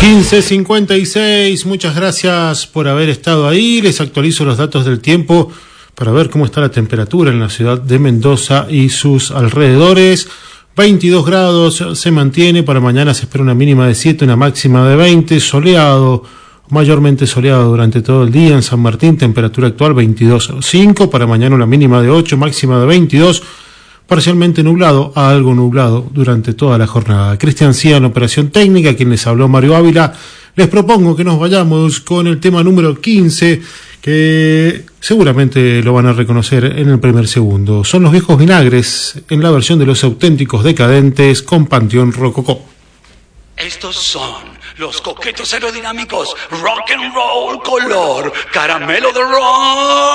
15:56, muchas gracias por haber estado ahí. Les actualizo los datos del tiempo para ver cómo está la temperatura en la ciudad de Mendoza y sus alrededores. 22 grados se mantiene, para mañana se espera una mínima de 7, una máxima de 20, soleado, mayormente soleado durante todo el día en San Martín, temperatura actual 22,5, para mañana una mínima de 8, máxima de 22, parcialmente nublado a algo nublado durante toda la jornada. Cristian Cía en operación técnica, quien les habló Mario Ávila. Les propongo que nos vayamos con el tema número 15, que seguramente lo van a reconocer en el primer segundo. Son Los Viejos Vinagres, en la versión de Los Auténticos Decadentes, con Panteón Rococó. Estos son los coquetos aerodinámicos, rock and roll color, caramelo de rock.